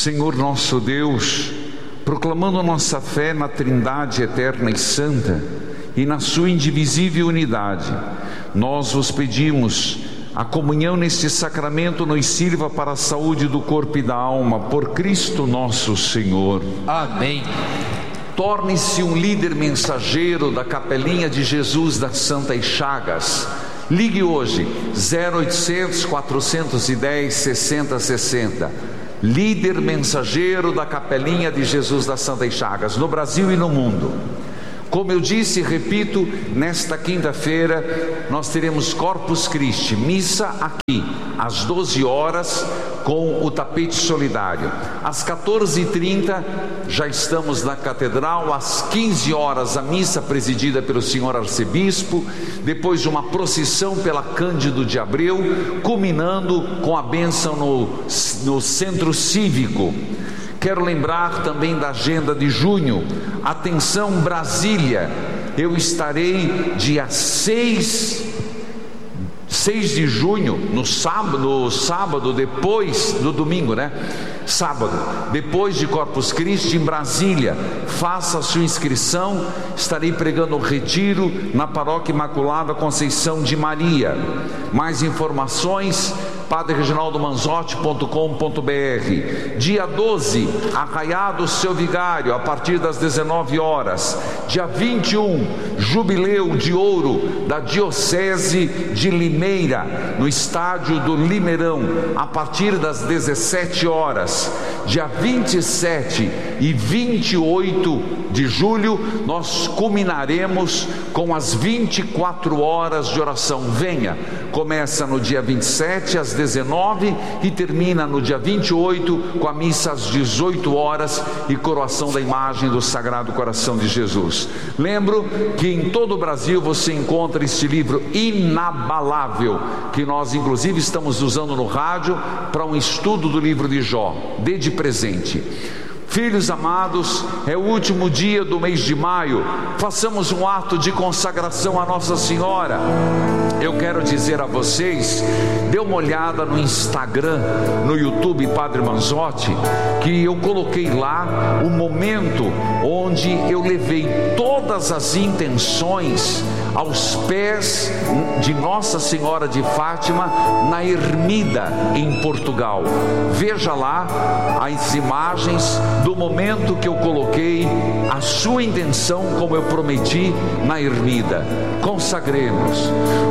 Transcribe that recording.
Senhor nosso Deus, proclamando nossa fé na Trindade eterna e santa e na sua indivisível unidade, nós vos pedimos: a comunhão neste sacramento nos sirva para a saúde do corpo e da alma, por Cristo nosso Senhor. Amém. Torne-se um líder mensageiro da Capelinha de Jesus das Santas Chagas. Ligue hoje 0800 410 6060. Líder mensageiro da Capelinha de Jesus das Santas Chagas, no Brasil e no mundo. Como eu disse e repito, nesta quinta-feira nós teremos Corpus Christi, missa aqui, às 12 horas, com o tapete solidário. Às 14h30 já estamos na Catedral, às 15 horas a missa presidida pelo senhor arcebispo, depois de uma procissão pela Cândido de Abreu, culminando com a bênção no centro cívico. Quero lembrar também da agenda de junho. Atenção Brasília, eu estarei dia 6 de junho, no sábado depois do domingo, sábado, depois de Corpus Christi, em Brasília. Faça a sua inscrição. Estarei pregando o retiro na Paróquia Imaculada Conceição de Maria. Mais informações, padrereginaldomanzotti.com.br. Dia 12, Arraiado Seu Vigário, a partir das 19 horas. Dia 21, Jubileu de Ouro da Diocese de Limeira, no estádio do Limeirão, a partir das 17 horas. Dia 27 e 28 de julho, nós culminaremos com as 24 horas de oração. Venha, começa no dia 27 às 19 e termina no dia 28 com a missa às 18 horas e coroação da imagem do Sagrado Coração de Jesus. Lembro que em todo o Brasil você encontra este livro inabalável, que nós inclusive estamos usando no rádio para um estudo do livro de Jó. Dê de presente. Filhos amados, é o último dia do mês de maio. Façamos um ato de consagração a Nossa Senhora. Eu quero dizer a vocês, dê uma olhada no Instagram, no YouTube Padre Manzotti, que eu coloquei lá o momento onde eu levei todas as intenções aos pés de Nossa Senhora de Fátima, na Ermida, em Portugal. Veja lá as imagens do momento que eu coloquei a sua intenção, como eu prometi, na Ermida. Consagremos.